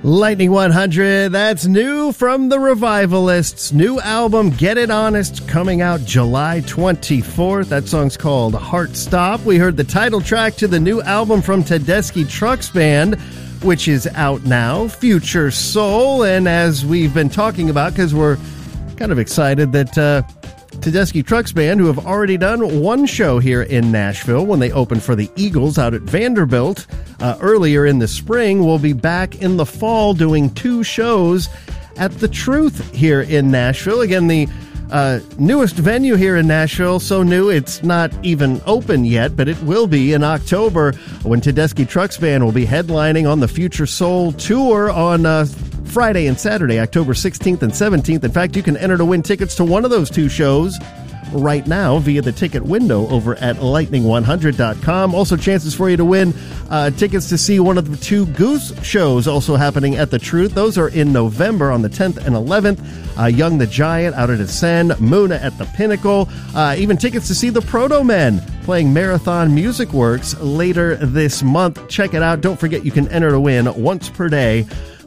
Lightning 100, that's new from the Revivalists. New album, Get It Honest, coming out July 24th. That song's called Heart Stop. We heard the title track to the new album from Tedeschi Trucks Band, which is out now, Future Soul. And as we've been talking about, because we're kind of excited that Tedeschi Trucks Band, who have already done one show here in Nashville when they opened for the Eagles out at Vanderbilt earlier in the spring, will be back in the fall doing two shows at The Truth here in Nashville. Again, the newest venue here in Nashville, so new it's not even open yet, but it will be in October when Tedeschi Trucks Band will be headlining on the Future Soul Tour on Friday and Saturday, October 16th and 17th. In fact, you can enter to win tickets to one of those two shows right now via the ticket window over at lightning100.com. Also, chances for you to win tickets to see one of the two Goose shows also happening at The Truth. Those are in November on the 10th and 11th. Young the Giant out at Ascend, Muna at the Pinnacle. Even tickets to see the Proto Men playing Marathon Music Works later this month. Check it out. Don't forget you can enter to win once per day.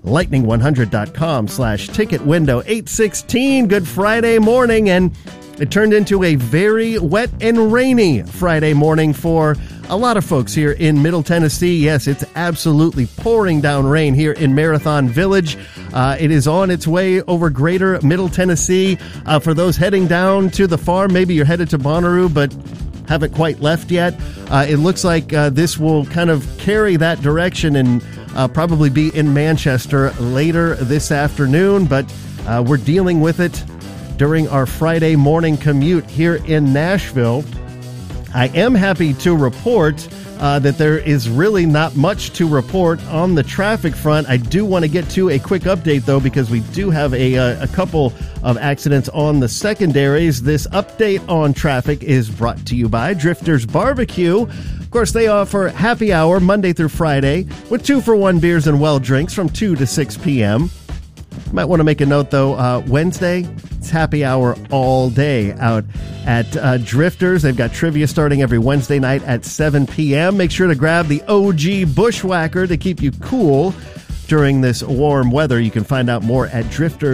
lightning100.com/ticket window. 8:16, Good Friday morning, and it turned into a very wet and rainy Friday morning for a lot of folks here in Middle Tennessee. Yes, it's absolutely pouring down rain here in Marathon Village. It is on its way over greater Middle Tennessee. For those heading down to the farm, maybe you're headed to Bonnaroo, but haven't quite left yet. It looks like this will kind of carry that direction and probably be in Manchester later this afternoon, but we're dealing with it during our Friday morning commute here in Nashville. I am happy to report that there is really not much to report on the traffic front. I do want to get to a quick update, though, because we do have a couple of accidents on the secondaries. This update on traffic is brought to you by Drifters Barbecue. Of course, they offer happy hour Monday through Friday with 2-for-1 beers and well drinks from 2 to 6 p.m. Might want to make a note, though, Wednesday, it's happy hour all day out at Drifters. They've got trivia starting every Wednesday night at 7 p.m. Make sure to grab the OG Bushwhacker to keep you cool during this warm weather. You can find out more at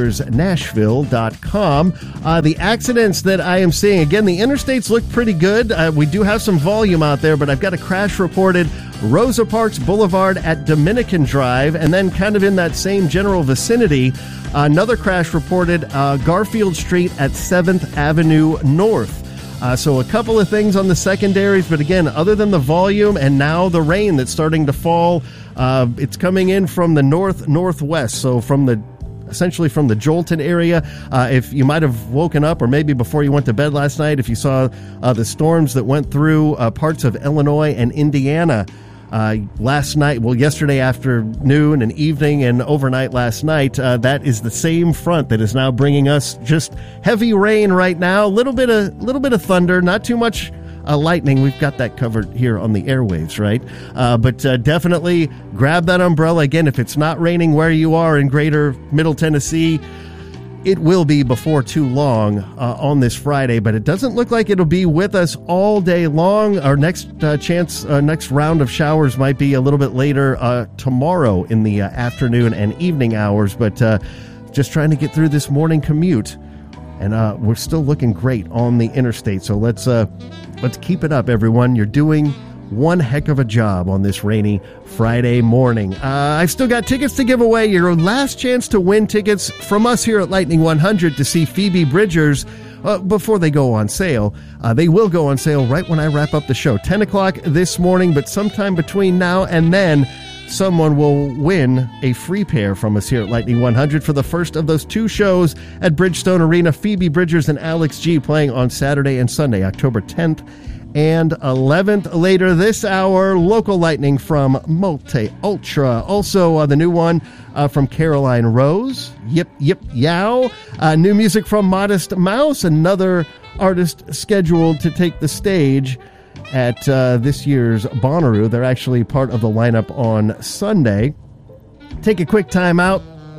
driftersnashville.com. The accidents that I am seeing, again, the interstates look pretty good. We do have some volume out there, but I've got a crash reported Rosa Parks Boulevard at Dominican Drive, and then kind of in that same general vicinity, another crash reported Garfield Street at 7th Avenue North. So a couple of things on the secondaries, but again, other than the volume and now the rain that's starting to fall, it's coming in from the northwest, so essentially from the Jolton area. If you might have woken up, or maybe before you went to bed last night, if you saw the storms that went through parts of Illinois and Indiana last night, yesterday afternoon and evening and overnight last night, that is the same front that is now bringing us just heavy rain right now. A little bit of thunder, not too much lightning. We've got that covered here on the airwaves, right? But definitely grab that umbrella. Again, if it's not raining where you are in greater Middle Tennessee, it will be before too long on this Friday, but it doesn't look like it'll be with us all day long. Our next next round of showers might be a little bit later tomorrow in the afternoon and evening hours, but just trying to get through this morning commute, and we're still looking great on the interstate. So let's keep it up, everyone. You're doing one heck of a job on this rainy Friday morning. I've still got tickets to give away. Your last chance to win tickets from us here at Lightning 100 to see Phoebe Bridgers before they go on sale. They will go on sale right when I wrap up the show, 10 o'clock this morning, but sometime between now and then, someone will win a free pair from us here at Lightning 100 for the first of those two shows at Bridgestone Arena. Phoebe Bridgers and Alex G playing on Saturday and Sunday, October 10th and 11th. Later this hour, local lightning from Multi Ultra. Also, the new one from Caroline Rose, Yip Yip Yow. New music from Modest Mouse, another artist scheduled to take the stage at this year's Bonnaroo. They're actually part of the lineup on Sunday. Take a quick time out.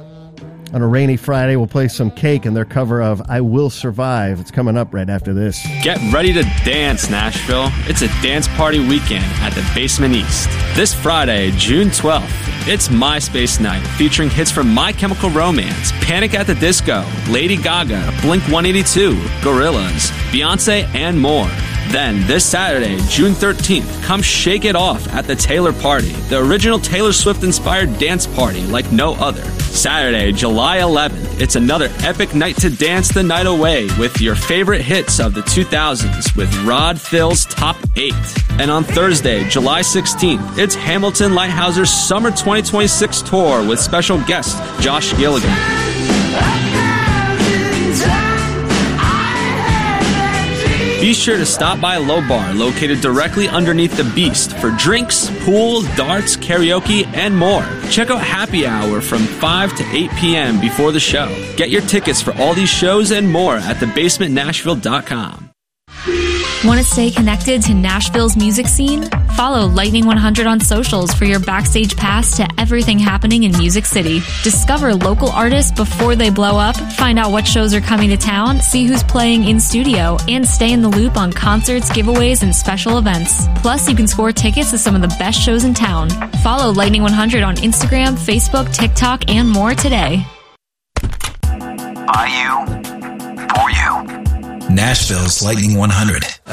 On a rainy Friday, we'll play some Cake and their cover of I Will Survive. It's coming up right after this. Get ready to dance, Nashville. It's a dance party weekend at the Basement East. This Friday, June 12th, It's MySpace Night, featuring hits from My Chemical Romance, Panic at the Disco, Lady Gaga, Blink-182, Gorillaz, Beyonce, and more. Then, this Saturday, June 13th, come shake it off at the Taylor Party, the original Taylor Swift-inspired dance party like no other. Saturday, July 11th, it's another epic night to dance the night away with your favorite hits of the 2000s with Rod Phil's Top 8. And on Thursday, July 16th, it's Hamilton Lighthouse's Summer 2026 tour with special guest Josh Gilligan. Be sure to stop by Low Bar, located directly underneath the Beast, for drinks, pool, darts, karaoke, and more. Check out Happy Hour from 5 to 8 p.m. before the show. Get your tickets for all these shows and more at thebasementnashville.com. Want to stay connected to Nashville's music scene? Follow Lightning 100 on socials for your backstage pass to everything happening in Music City. Discover local artists before they blow up, find out what shows are coming to town, see who's playing in studio, and stay in the loop on concerts, giveaways, and special events. Plus, you can score tickets to some of the best shows in town. Follow Lightning 100 on Instagram, Facebook, TikTok, and more today. By you, for you. Nashville's Lightning 100.